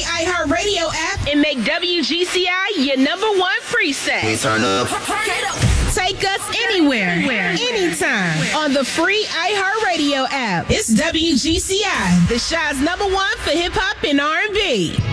iHeartRadio app and make WGCI your #1 preset. We turn up. Take us anywhere, anytime on the free iHeartRadio app. It's WGCI, the Chi's #1 for hip hop and R&B.